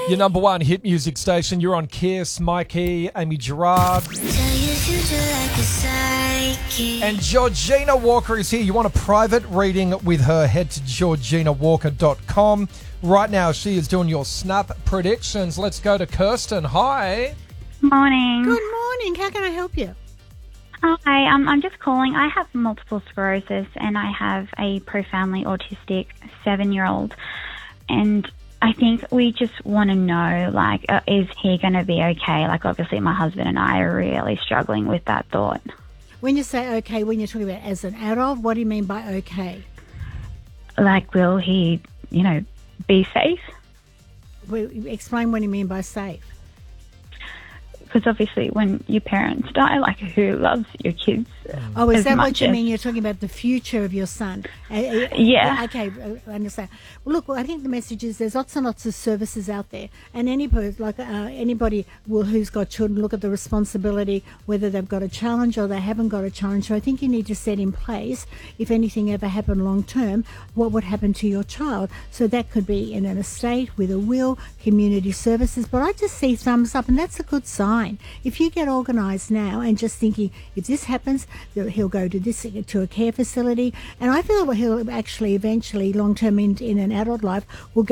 Your number one hit music station. You're on Kiss, Mikey, Amy Gerard. And Georgina Walker is here. You want a private reading with her? Head to georginawalker.com. Right now, she is doing your snap predictions. Let's go to Kirsten. Hi. Morning. Good morning. How can I help you? Hi, I'm just calling. I have multiple sclerosis and I have a profoundly autistic 7-year-old. And I think we just want to know, like, is he going to be okay? Like, obviously, my husband and I are really struggling with that thought. When you say okay, when you're talking about as an adult, what do you mean by okay? Like, will he, be safe? Explain what you mean by safe. Because obviously when your parents die, like, who loves your kids? Oh, is that what much you as- mean? You're talking about the future of your son. Yeah. Okay, I understand. Well, look, I think the message is there's lots and lots of services out there, and anybody who's got children look at the responsibility, whether they've got a challenge or they haven't got a challenge. So I think you need to set in place, if anything ever happened long term, what would happen to your child. So that could be in an estate with a will, community services. But I just see thumbs up, and that's a good sign. If you get organised now and just thinking, if this happens, he'll go to a care facility, and I feel he'll actually eventually long term in an adult life will go